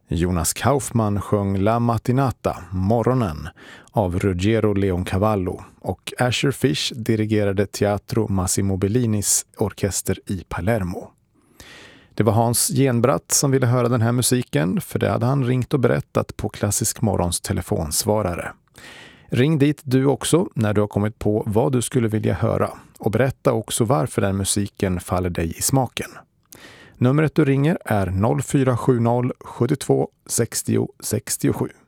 Jonas Kaufman sjöng La Mattinata, Morgonen, av Ruggero Leoncavallo och Asher Fish dirigerade Teatro Massimo Bellinis orkester i Palermo. Det var Hans Genbratt som ville höra den här musiken, för det hade han ringt och berättat på Klassisk Morgons telefonsvarare. Ring dit du också när du har kommit på vad du skulle vilja höra och berätta också varför den musiken faller dig i smaken. Numret du ringer är 0470 72 60 67.